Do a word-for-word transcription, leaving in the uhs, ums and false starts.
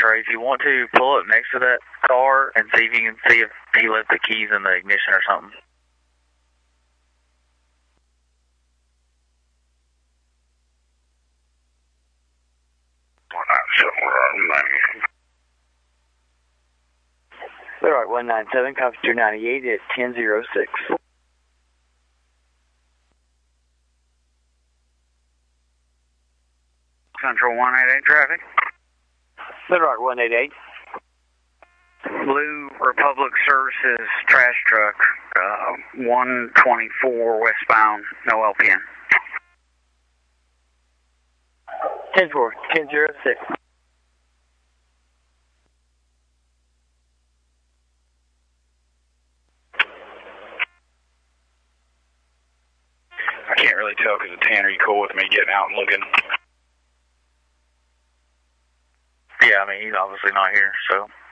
Trey, if you want to, pull up next to that car and see if you can see if he left the keys in the ignition or something. All right, one nine seven, copy two ninety-eight at ten oh six. Central one eighty-eight traffic. All right, one eighty-eight. Blue Republic Services trash truck, uh, one twenty-four westbound, no L P N. ten four, ten oh six. I can't really tell because of Tanner. You cool with me getting out and looking? Yeah, I mean, he's obviously not here, so